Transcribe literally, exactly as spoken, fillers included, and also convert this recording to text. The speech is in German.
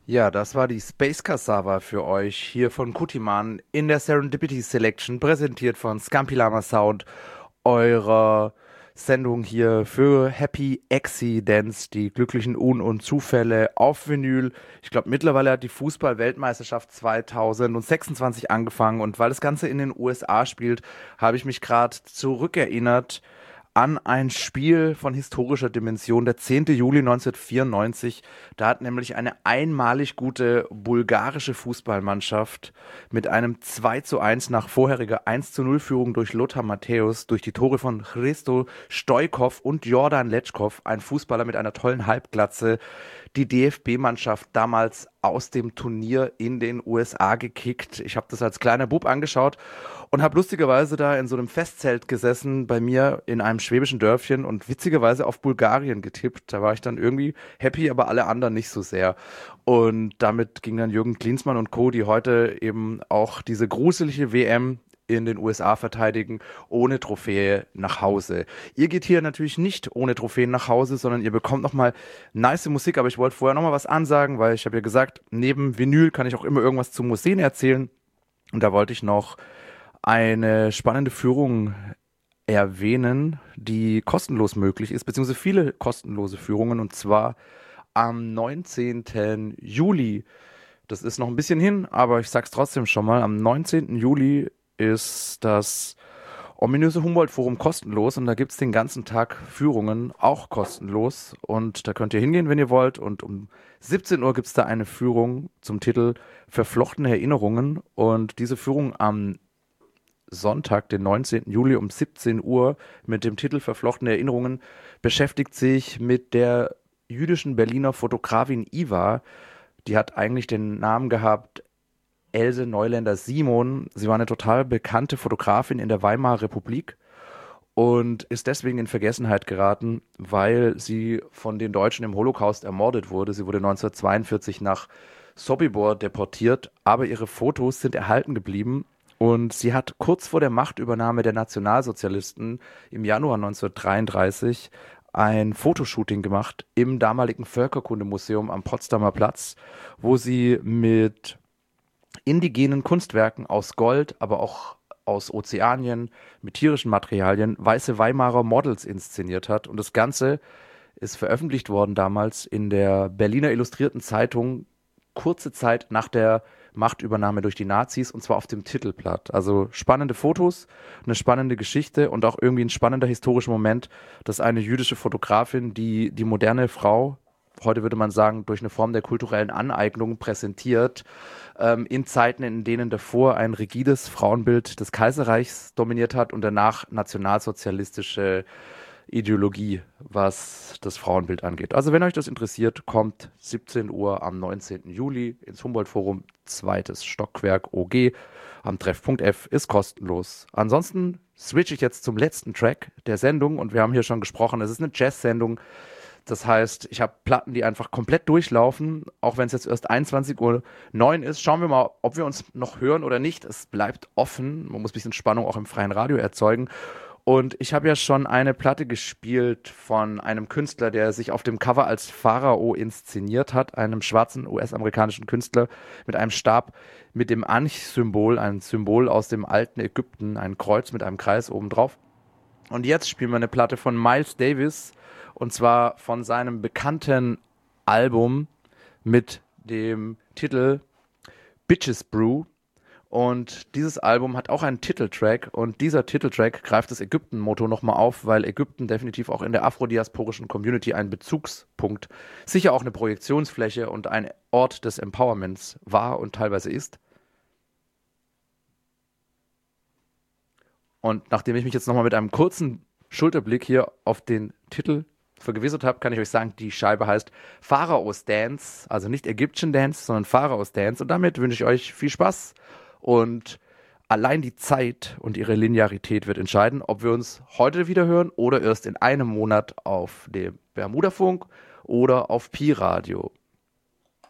Ja, das war die Space Cassava für euch hier von Kutiman in der Serendipity Selection, präsentiert von Scampi Lama Sound, eurer Sendung hier für Happy Accidents, die glücklichen Un- und Zufälle auf Vinyl. Ich glaube, mittlerweile hat die Fußball-Weltmeisterschaft zwanzig sechsundzwanzig angefangen, und weil das Ganze in den U S A spielt, habe ich mich gerade zurückerinnert an ein Spiel von historischer Dimension, der zehnte Juli neunzehnhundertvierundneunzig. Da hat nämlich eine einmalig gute bulgarische Fußballmannschaft mit einem zwei zu eins nach vorheriger eins zu null Führung durch Lothar Matthäus, durch die Tore von Hristo Stoichkov und Jordan Letschkow, ein Fußballer mit einer tollen Halbglatze, die D F B-Mannschaft damals aus dem Turnier in den U S A gekickt. Ich habe das als kleiner Bub angeschaut und habe lustigerweise da in so einem Festzelt gesessen bei mir in einem schwäbischen Dörfchen und witzigerweise auf Bulgarien getippt. Da war ich dann irgendwie happy, aber alle anderen nicht so sehr. Und damit ging dann Jürgen Klinsmann und Co., die heute eben auch diese gruselige W M in den U S A verteidigen, ohne Trophäe nach Hause. Ihr geht hier natürlich nicht ohne Trophäen nach Hause, sondern ihr bekommt nochmal nice Musik, aber ich wollte vorher nochmal was ansagen, weil ich habe ja gesagt, neben Vinyl kann ich auch immer irgendwas zu Museen erzählen, und da wollte ich noch eine spannende Führung erwähnen, die kostenlos möglich ist, beziehungsweise viele kostenlose Führungen, und zwar am neunzehnten Juli. Das ist noch ein bisschen hin, aber ich sag's trotzdem schon mal. Am neunzehnten Juli ist das ominöse Humboldt-Forum kostenlos, und da gibt's den ganzen Tag Führungen, auch kostenlos. Und da könnt ihr hingehen, wenn ihr wollt. Und um siebzehn Uhr gibt's da eine Führung zum Titel Verflochtene Erinnerungen. Und diese Führung am Sonntag, den neunzehnten Juli um siebzehn Uhr mit dem Titel Verflochtene Erinnerungen beschäftigt sich mit der jüdischen Berliner Fotografin Iva. Die hat eigentlich den Namen gehabt Else Neuländer-Simon. Sie war eine total bekannte Fotografin in der Weimarer Republik und ist deswegen in Vergessenheit geraten, weil sie von den Deutschen im Holocaust ermordet wurde. Sie wurde neunzehnhundertzweiundvierzig nach Sobibor deportiert, aber ihre Fotos sind erhalten geblieben. Und sie hat kurz vor der Machtübernahme der Nationalsozialisten im Januar neunzehnhundertdreiunddreißig ein Fotoshooting gemacht im damaligen Völkerkundemuseum am Potsdamer Platz, wo sie mit indigenen Kunstwerken aus Gold, aber auch aus Ozeanien, mit tierischen Materialien, weiße Weimarer Models inszeniert hat. Und das Ganze ist veröffentlicht worden damals in der Berliner Illustrierten Zeitung, kurze Zeit nach der Machtübernahme durch die Nazis, und zwar auf dem Titelblatt. Also spannende Fotos, eine spannende Geschichte und auch irgendwie ein spannender historischer Moment, dass eine jüdische Fotografin, die die moderne Frau, heute würde man sagen, durch eine Form der kulturellen Aneignung präsentiert, ähm, in Zeiten, in denen davor ein rigides Frauenbild des Kaiserreichs dominiert hat und danach nationalsozialistische Ideologie, was das Frauenbild angeht. Also wenn euch das interessiert, kommt siebzehn Uhr am neunzehnten Juli ins Humboldt-Forum, zweites Stockwerk O G am Treffpunkt F, ist kostenlos. Ansonsten switche ich jetzt zum letzten Track der Sendung, und wir haben hier schon gesprochen, es ist eine Jazz-Sendung. Das heißt, ich habe Platten, die einfach komplett durchlaufen, auch wenn es jetzt erst einundzwanzig Uhr neun ist. Schauen wir mal, ob wir uns noch hören oder nicht. Es bleibt offen. Man muss ein bisschen Spannung auch im freien Radio erzeugen. Und ich habe ja schon eine Platte gespielt von einem Künstler, der sich auf dem Cover als Pharao inszeniert hat, einem schwarzen U S-amerikanischen Künstler mit einem Stab mit dem Anch-Symbol, ein Symbol aus dem alten Ägypten, ein Kreuz mit einem Kreis obendrauf. Und jetzt spielen wir eine Platte von Miles Davis, und zwar von seinem bekannten Album mit dem Titel Bitches Brew. Und dieses Album hat auch einen Titeltrack, und dieser Titeltrack greift das Ägypten-Motto nochmal auf, weil Ägypten definitiv auch in der afrodiasporischen Community ein Bezugspunkt, sicher auch eine Projektionsfläche und ein Ort des Empowerments war und teilweise ist. Und nachdem ich mich jetzt nochmal mit einem kurzen Schulterblick hier auf den Titel vergewissert habe, kann ich euch sagen, die Scheibe heißt Pharaoh's Dance, also nicht Egyptian Dance, sondern Pharaoh's Dance. Und damit wünsche ich euch viel Spaß. Und allein die Zeit und ihre Linearität wird entscheiden, ob wir uns heute wieder hören oder erst in einem Monat auf dem Bermudafunk oder auf Pi Radio.